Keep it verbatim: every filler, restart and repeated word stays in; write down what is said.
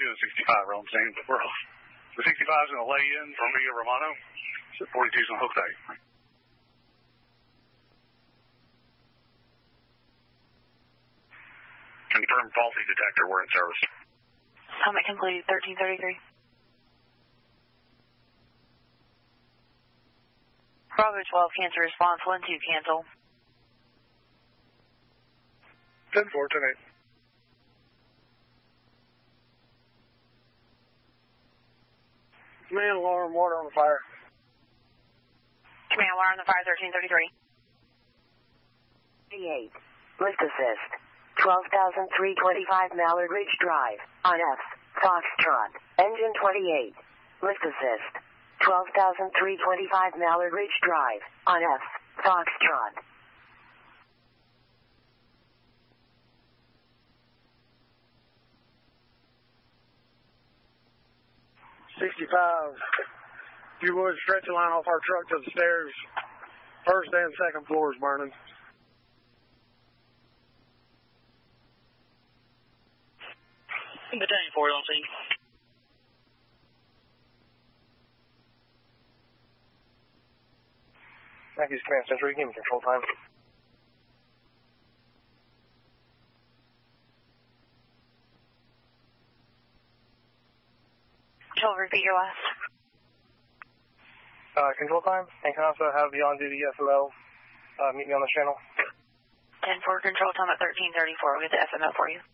forty-two and sixty-five are on the same. We're off. The sixty-five is going to lay in from Villa Romano. So forty-two is going to hook that. Confirm faulty detector. We're in service. Summit complete thirteen thirty-three. Bravo twelve, cancel response, one two, cancel. ten four, ten eight. Command alarm, water on the fire. Command water on the fire, thirteen thirty-three. eight. Lift assist. twelve thousand three hundred twenty-five Mallard Ridge Drive, on F, Foxtrot, engine twenty-eight. Lift assist. twelve thousand three hundred twenty-five Mallard Ridge Drive, on F, Foxtrot. sixty-five. If you would, stretch a line off our truck to the stairs. First and second floors burning. Battalion four on scene. Yankees Command Center, give me control time. Control, repeat your last. Uh, control time, and can also have the on-duty F M O uh, meet me on the channel. ten four, control time at thirteen thirty-four. We'll get the F M O for you.